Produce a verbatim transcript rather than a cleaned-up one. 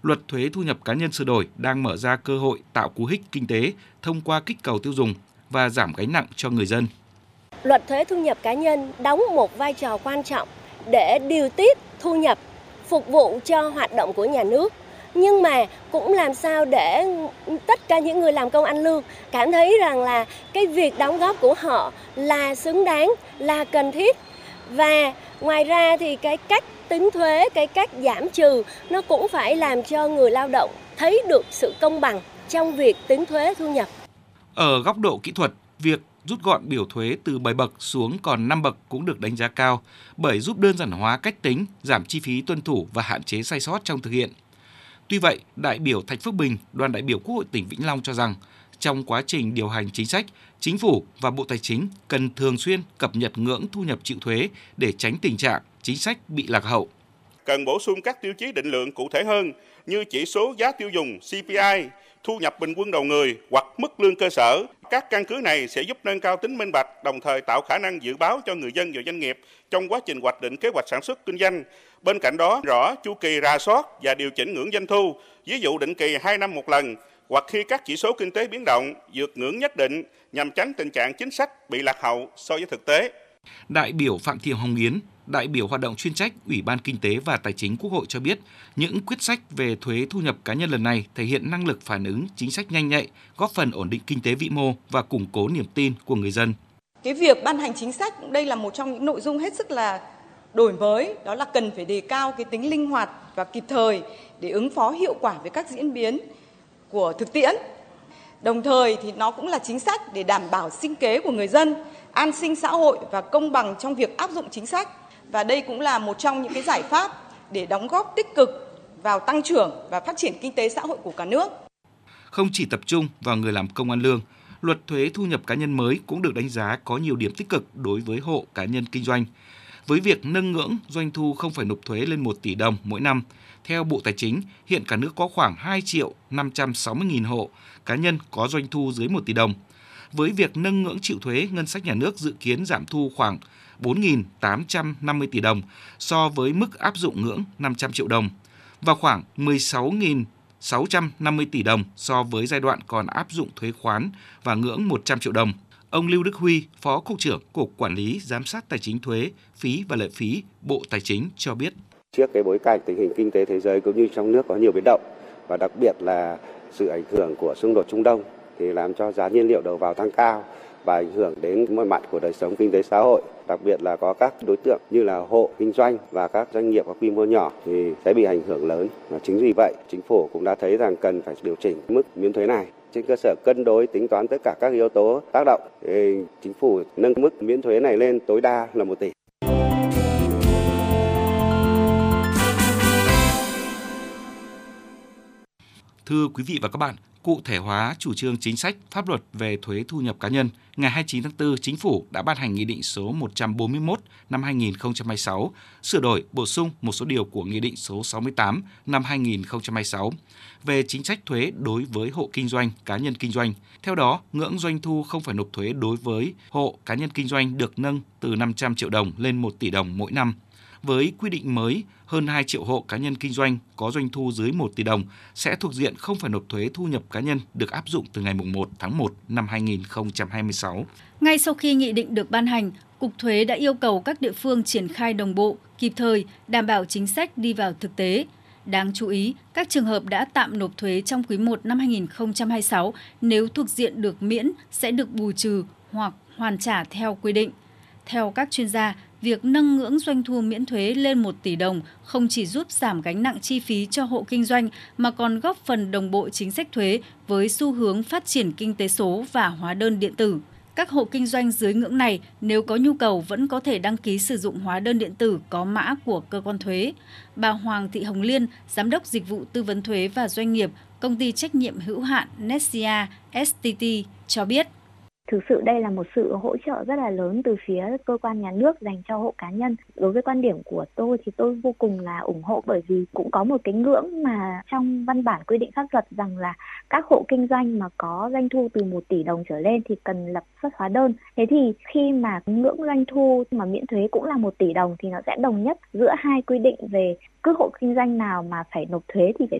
Luật thuế thu nhập cá nhân sửa đổi đang mở ra cơ hội tạo cú hích kinh tế thông qua kích cầu tiêu dùng và giảm gánh nặng cho người dân. Luật thuế thu nhập cá nhân đóng một vai trò quan trọng để điều tiết thu nhập, phục vụ cho hoạt động của nhà nước. Nhưng mà cũng làm sao để tất cả những người làm công ăn lương cảm thấy rằng là cái việc đóng góp của họ là xứng đáng, là cần thiết. Và ngoài ra thì cái cách tính thuế, cái cách giảm trừ nó cũng phải làm cho người lao động thấy được sự công bằng trong việc tính thuế thu nhập. Ở góc độ kỹ thuật, việc rút gọn biểu thuế từ bảy bậc xuống còn năm bậc cũng được đánh giá cao bởi giúp đơn giản hóa cách tính, giảm chi phí tuân thủ và hạn chế sai sót trong thực hiện. Tuy vậy, đại biểu Thạch Phước Bình, đoàn đại biểu Quốc hội tỉnh Vĩnh Long cho rằng trong quá trình điều hành chính sách, Chính phủ và Bộ Tài chính cần thường xuyên cập nhật ngưỡng thu nhập chịu thuế để tránh tình trạng chính sách bị lạc hậu. Cần bổ sung các tiêu chí định lượng cụ thể hơn như chỉ số giá tiêu dùng C P I, thu nhập bình quân đầu người hoặc mức lương cơ sở. Các căn cứ này sẽ giúp nâng cao tính minh bạch, đồng thời tạo khả năng dự báo cho người dân và doanh nghiệp trong quá trình hoạch định kế hoạch sản xuất kinh doanh. Bên cạnh đó, rõ chu kỳ rà soát và điều chỉnh ngưỡng doanh thu, ví dụ định kỳ hai năm một lần, hoặc khi các chỉ số kinh tế biến động vượt ngưỡng nhất định nhằm tránh tình trạng chính sách bị lạc hậu so với thực tế. Đại biểu Phạm Thị Hồng Yến, đại biểu hoạt động chuyên trách Ủy ban Kinh tế và Tài chính Quốc hội cho biết, những quyết sách về thuế thu nhập cá nhân lần này thể hiện năng lực phản ứng chính sách nhanh nhạy, góp phần ổn định kinh tế vĩ mô và củng cố niềm tin của người dân. Cái việc ban hành chính sách đây là một trong những nội dung hết sức là đổi mới, đó là cần phải đề cao cái tính linh hoạt và kịp thời để ứng phó hiệu quả với các diễn biến của thực tiễn. Đồng thời thì nó cũng là chính sách để đảm bảo sinh kế của người dân, an sinh xã hội và công bằng trong việc áp dụng chính sách. Và đây cũng là một trong những cái giải pháp để đóng góp tích cực vào tăng trưởng và phát triển kinh tế xã hội của cả nước. Không chỉ tập trung vào người làm công ăn lương, luật thuế thu nhập cá nhân mới cũng được đánh giá có nhiều điểm tích cực đối với hộ cá nhân kinh doanh. Với việc nâng ngưỡng doanh thu không phải nộp thuế lên một tỷ đồng mỗi năm, theo Bộ Tài chính, hiện cả nước có khoảng hai triệu năm trăm sáu mươi nghìn hộ cá nhân có doanh thu dưới một tỷ đồng. Với việc nâng ngưỡng chịu thuế, ngân sách nhà nước dự kiến giảm thu khoảng bốn nghìn tám trăm năm mươi tỷ đồng so với mức áp dụng ngưỡng năm trăm triệu đồng và khoảng mười sáu nghìn sáu trăm năm mươi tỷ đồng so với giai đoạn còn áp dụng thuế khoán và ngưỡng một trăm triệu đồng. Ông Lưu Đức Huy, Phó Cục trưởng Cục Quản lý Giám sát Tài chính thuế, phí và lệ phí, Bộ Tài chính cho biết. Trước cái bối cảnh tình hình kinh tế thế giới cũng như trong nước có nhiều biến động và đặc biệt là sự ảnh hưởng của xung đột Trung Đông thì làm cho giá nhiên liệu đầu vào tăng cao và ảnh hưởng đến mọi mặt của đời sống kinh tế xã hội, đặc biệt là có các đối tượng như là hộ kinh doanh và các doanh nghiệp có quy mô nhỏ thì sẽ bị ảnh hưởng lớn. Và chính vì vậy, chính phủ cũng đã thấy rằng cần phải điều chỉnh mức miễn thuế này. Trên cơ sở cân đối tính toán tất cả các yếu tố tác động, thì chính phủ nâng mức miễn thuế này lên tối đa là một tỷ. Thưa quý vị và các bạn, cụ thể hóa chủ trương chính sách pháp luật về thuế thu nhập cá nhân, ngày hai mươi chín tháng tư, Chính phủ đã ban hành Nghị định số một trăm bốn mươi mốt năm hai nghìn không trăm hai mươi sáu, sửa đổi, bổ sung một số điều của Nghị định số sáu mươi tám năm hai nghìn không trăm hai mươi sáu về chính sách thuế đối với hộ kinh doanh, cá nhân kinh doanh. Theo đó, ngưỡng doanh thu không phải nộp thuế đối với hộ cá nhân kinh doanh được nâng từ năm trăm triệu đồng lên một tỷ đồng mỗi năm. Với quy định mới, hơn hai triệu hộ cá nhân kinh doanh có doanh thu dưới một tỷ đồng sẽ thuộc diện không phải nộp thuế thu nhập cá nhân được áp dụng từ ngày một tháng một năm hai nghìn không trăm hai mươi sáu. Ngay sau khi nghị định được ban hành, Cục Thuế đã yêu cầu các địa phương triển khai đồng bộ, kịp thời, đảm bảo chính sách đi vào thực tế. Đáng chú ý, các trường hợp đã tạm nộp thuế trong quý một năm hai nghìn không trăm hai mươi sáu nếu thuộc diện được miễn sẽ được bù trừ hoặc hoàn trả theo quy định. Theo các chuyên gia, việc nâng ngưỡng doanh thu miễn thuế lên một tỷ đồng không chỉ giúp giảm gánh nặng chi phí cho hộ kinh doanh mà còn góp phần đồng bộ chính sách thuế với xu hướng phát triển kinh tế số và hóa đơn điện tử. Các hộ kinh doanh dưới ngưỡng này nếu có nhu cầu vẫn có thể đăng ký sử dụng hóa đơn điện tử có mã của cơ quan thuế. Bà Hoàng Thị Hồng Liên, Giám đốc Dịch vụ Tư vấn Thuế và Doanh nghiệp, Công ty Trách nhiệm hữu hạn Nessia ét tê tê cho biết. Thực sự đây là một sự hỗ trợ rất là lớn từ phía cơ quan nhà nước dành cho hộ cá nhân. Đối với quan điểm của tôi thì tôi vô cùng là ủng hộ bởi vì cũng có một cái ngưỡng mà trong văn bản quy định pháp luật rằng là các hộ kinh doanh mà có doanh thu từ một tỷ đồng trở lên thì cần lập xuất hóa đơn. Thế thì khi mà ngưỡng doanh thu mà miễn thuế cũng là một tỷ đồng thì nó sẽ đồng nhất giữa hai quy định về cứ hộ kinh doanh nào mà phải nộp thuế thì phải